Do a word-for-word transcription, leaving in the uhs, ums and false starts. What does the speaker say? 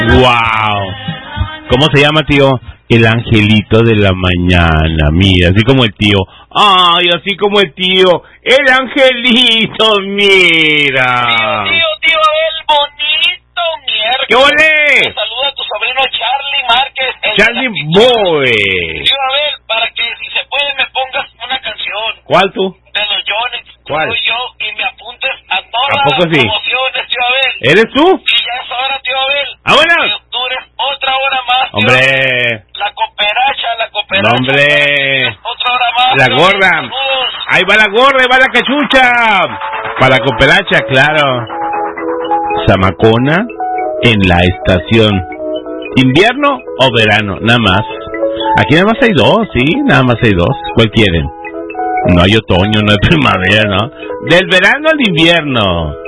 Wow. ¿Cómo se llama, tío? El angelito de la mañana. Mira, así como el tío. Ay, así como el tío. El angelito, mira. Tío, tío, tío, el bonito miércoles. ¿Qué ole? Te saluda a tu sobrino Charlie Márquez. Charlie Boy. Tío Abel, para que si se puede me pongas una canción. ¿Cuál tú? De los Jones. ¿Cuál? Soy yo y me apuntes a todas ¿A poco las sí? promociones, tío Abel. ¿Eres tú? Y ya es hora, tío Abel. ¡Ah, bueno! Que dures otra hora más, tío Hombre. Abel. La cooperacha, la cooperacha. No, hombre. Otra hora más. La tío gorra. Abel. Saludos. Ahí va la gorra, ahí va la cachucha. Para cooperacha, claro. Zamacona en la estación. ¿Invierno o verano? Nada más. Aquí nada más hay dos, sí, nada más hay dos. ¿Cuál quieren? No hay otoño, no hay primavera, ¿no? Del verano al invierno.